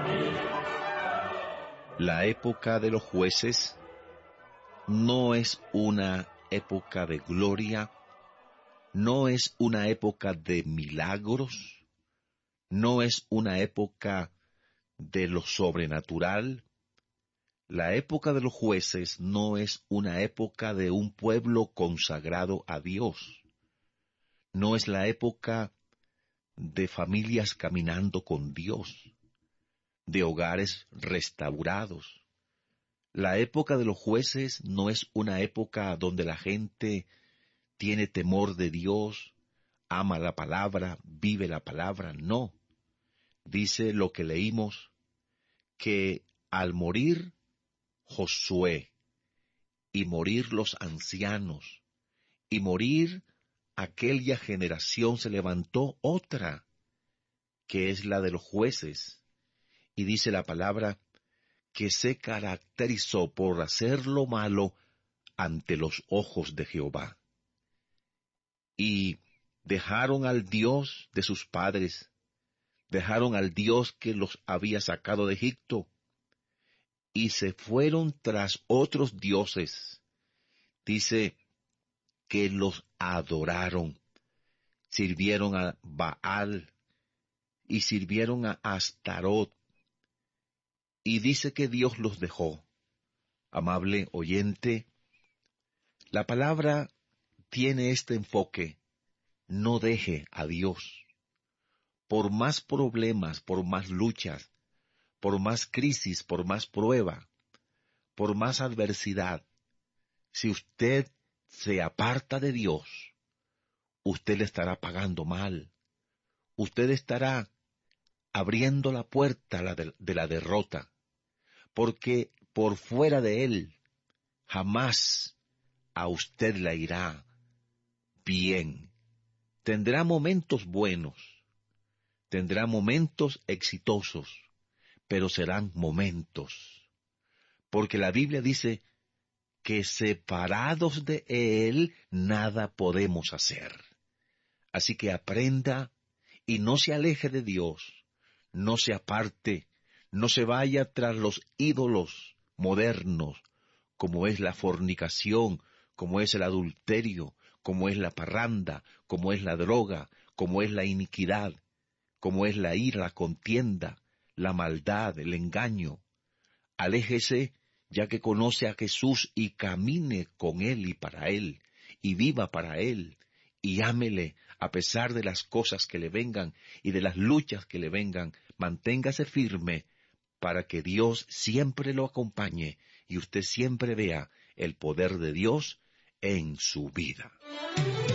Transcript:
La época de los jueces no es una época de gloria, no es una época de milagros, no es una época de lo sobrenatural. La época de los jueces no es una época de un pueblo consagrado a Dios. No es la época de familias caminando con Dios, de hogares restaurados. La época de los jueces no es una época donde la gente tiene temor de Dios, ama la palabra, vive la palabra, no. Dice lo que leímos, que al morir Josué, y morir los ancianos, y morir aquella generación, se levantó otra, que es la de los jueces. Y dice la palabra que se caracterizó por hacer lo malo ante los ojos de Jehová. Y dejaron al Dios de sus padres, dejaron al Dios que los había sacado de Egipto, y se fueron tras otros dioses. Dice que los adoraron, sirvieron a Baal y sirvieron a Astarot, y dice que Dios los dejó. Amable oyente, la palabra tiene este enfoque: no deje a Dios. Por más problemas, por más luchas, por más crisis, por más prueba, por más adversidad, si usted se aparta de Dios, usted le estará pagando mal. Usted estará abriendo la puerta de la derrota, porque por fuera de Él jamás a usted le irá bien. Tendrá momentos buenos, tendrá momentos exitosos, pero serán momentos, porque la Biblia dice que separados de Él nada podemos hacer. Así que aprenda y no se aleje de Dios, no se aparte, no se vaya tras los ídolos modernos, como es la fornicación, como es el adulterio, como es la parranda, como es la droga, como es la iniquidad, como es la ira, la contienda, la maldad, el engaño. Aléjese, ya que conoce a Jesús, y camine con Él y para Él, y viva para Él, y ámele a pesar de las cosas que le vengan y de las luchas que le vengan. Manténgase firme para que Dios siempre lo acompañe y usted siempre vea el poder de Dios en su vida.